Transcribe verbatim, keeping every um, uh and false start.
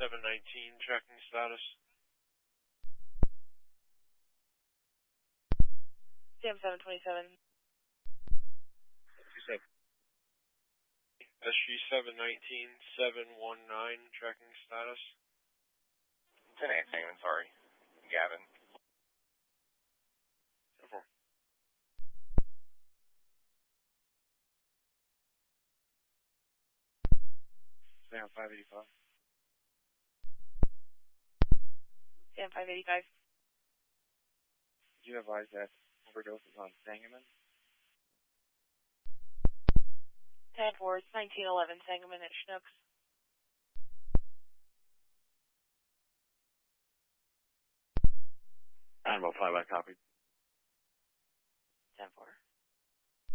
seven nineteen, tracking status. Sam seven twenty-seven. S G seven nineteen, seven one nine, tracking status. ten eight, Sam, sorry. Gavin. ten four. Sam five eighty-five. Sam five eighty-five. Did you advise that overdose is on Sangamon? ten four, it's nineteen eleven, Sangamon at Schnucks. Animal five, I copied. ten four.